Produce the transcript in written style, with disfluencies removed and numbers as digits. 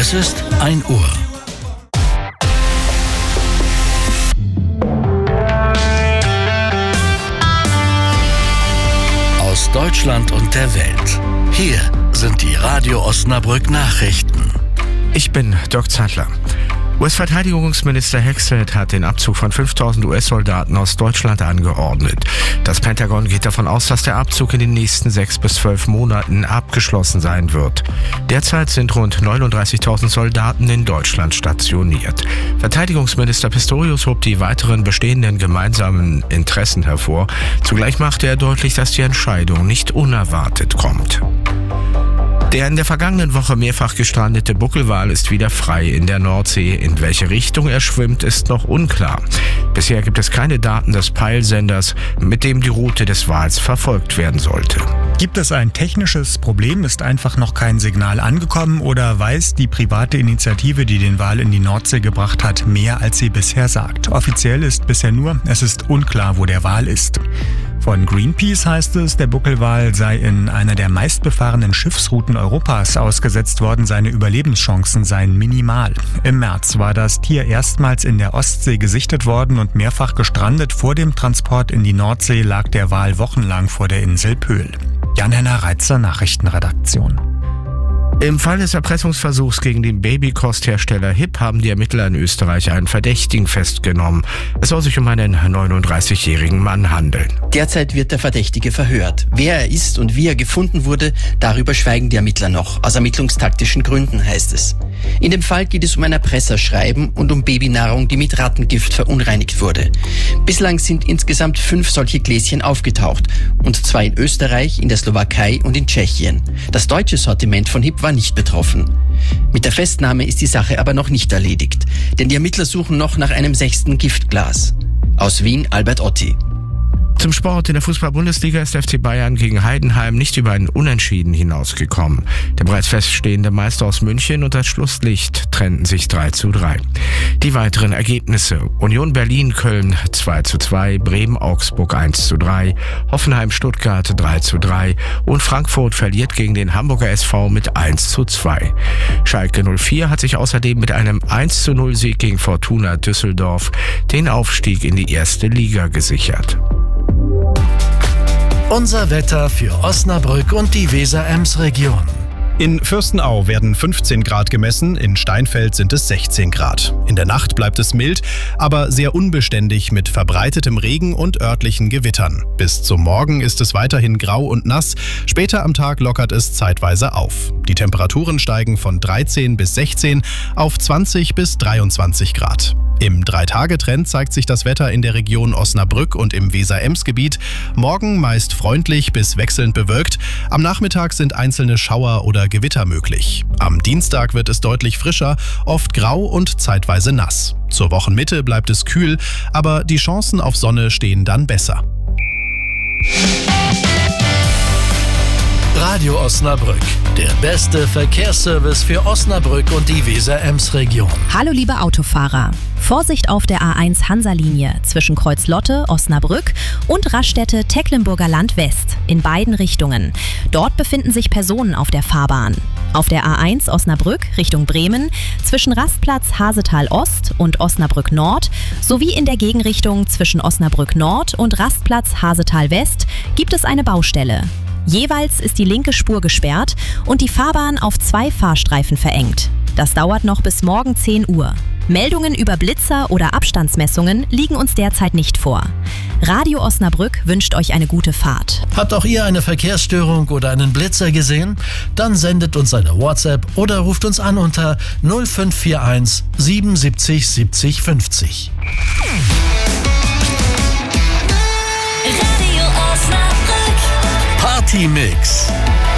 Es ist 1 Uhr. Aus Deutschland und der Welt. Hier sind die Radio Osnabrück Nachrichten. Ich bin Dirk Zeitler. US-Verteidigungsminister Hegseth hat den Abzug von 5.000 US-Soldaten aus Deutschland angeordnet. Das Pentagon geht davon aus, dass der Abzug in den nächsten 6 bis 12 Monaten abgeschlossen sein wird. Derzeit sind rund 39.000 Soldaten in Deutschland stationiert. Verteidigungsminister Pistorius hob die weiteren bestehenden gemeinsamen Interessen hervor. Zugleich machte er deutlich, dass die Entscheidung nicht unerwartet kommt. Der in der vergangenen Woche mehrfach gestrandete Buckelwal ist wieder frei in der Nordsee. In welche Richtung er schwimmt, ist noch unklar. Bisher gibt es keine Daten des Peilsenders, mit dem die Route des Wals verfolgt werden sollte. Gibt es ein technisches Problem? Ist einfach noch kein Signal angekommen? Oder weiß die private Initiative, die den Wal in die Nordsee gebracht hat, mehr als sie bisher sagt? Offiziell ist bisher nur, es ist unklar, wo der Wal ist. Von Greenpeace heißt es, der Buckelwal sei in einer der meistbefahrenen Schiffsrouten Europas ausgesetzt worden. Seine Überlebenschancen seien minimal. Im März war das Tier erstmals in der Ostsee gesichtet worden und mehrfach gestrandet. Vor dem Transport in die Nordsee lag der Wal wochenlang vor der Insel Pöhl. Jan-Henner Reitzer, Nachrichtenredaktion. Im Fall des Erpressungsversuchs gegen den Babykosthersteller HIP haben die Ermittler in Österreich einen Verdächtigen festgenommen. Es soll sich um einen 39-jährigen Mann handeln. Derzeit wird der Verdächtige verhört. Wer er ist und wie er gefunden wurde, darüber schweigen die Ermittler noch. Aus ermittlungstaktischen Gründen, heißt es. In dem Fall geht es um ein Erpresserschreiben und um Babynahrung, die mit Rattengift verunreinigt wurde. Bislang sind insgesamt 5 solche Gläschen aufgetaucht. Und 2 in Österreich, in der Slowakei und in Tschechien. Das deutsche Sortiment von HIP war nicht betroffen. Mit der Festnahme ist die Sache aber noch nicht erledigt. Denn die Ermittler suchen noch nach einem 6. Giftglas. Aus Wien, Albert Otti. Zum Sport. In der Fußball-Bundesliga ist FC Bayern gegen Heidenheim nicht über einen Unentschieden hinausgekommen. Der bereits feststehende Meister aus München und das Schlusslicht trennten sich 3:3. Die weiteren Ergebnisse: Union Berlin-Köln 2:2, Bremen-Augsburg 1:3, Hoffenheim-Stuttgart 3:3 und Frankfurt verliert gegen den Hamburger SV mit 1:2. Schalke 04 hat sich außerdem mit einem 1:0-Sieg gegen Fortuna Düsseldorf den Aufstieg in die erste Liga gesichert. Unser Wetter für Osnabrück und die Weser-Ems-Region. In Fürstenau werden 15 Grad gemessen, in Steinfeld sind es 16 Grad. In der Nacht bleibt es mild, aber sehr unbeständig mit verbreitetem Regen und örtlichen Gewittern. Bis zum Morgen ist es weiterhin grau und nass, später am Tag lockert es zeitweise auf. Die Temperaturen steigen von 13 bis 16 auf 20 bis 23 Grad. Im 3-Tage-Trend zeigt sich das Wetter in der Region Osnabrück und im Weser-Ems-Gebiet. Morgen meist freundlich bis wechselnd bewölkt. Am Nachmittag sind einzelne Schauer oder Gewitter möglich. Am Dienstag wird es deutlich frischer, oft grau und zeitweise nass. Zur Wochenmitte bleibt es kühl, aber die Chancen auf Sonne stehen dann besser. Radio Osnabrück, der beste Verkehrsservice für Osnabrück und die Weser-Ems-Region. Hallo liebe Autofahrer. Vorsicht auf der A1 Hansa-Linie zwischen Kreuzlotte, Osnabrück und Raststätte Tecklenburger Land West in beiden Richtungen. Dort befinden sich Personen auf der Fahrbahn. Auf der A1 Osnabrück Richtung Bremen zwischen Rastplatz Hasetal Ost und Osnabrück Nord sowie in der Gegenrichtung zwischen Osnabrück Nord und Rastplatz Hasetal West gibt es eine Baustelle. Jeweils ist die linke Spur gesperrt und die Fahrbahn auf 2 Fahrstreifen verengt. Das dauert noch bis morgen 10 Uhr. Meldungen über Blitzer oder Abstandsmessungen liegen uns derzeit nicht vor. Radio Osnabrück wünscht euch eine gute Fahrt. Habt auch ihr eine Verkehrsstörung oder einen Blitzer gesehen? Dann sendet uns eine WhatsApp oder ruft uns an unter 0541 77 70 50. Radio Osnabrück. Party Mix.